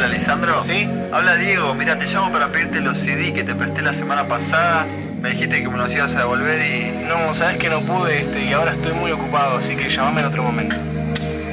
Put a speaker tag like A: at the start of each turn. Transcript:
A: Lisandro?
B: ¿Sí?
A: Habla Diego, mira, te llamo para pedirte los CD que te presté la semana pasada. Me dijiste que me los ibas a devolver y...
B: No, sabes que no pude, y ahora estoy muy ocupado, así que llamame en otro momento.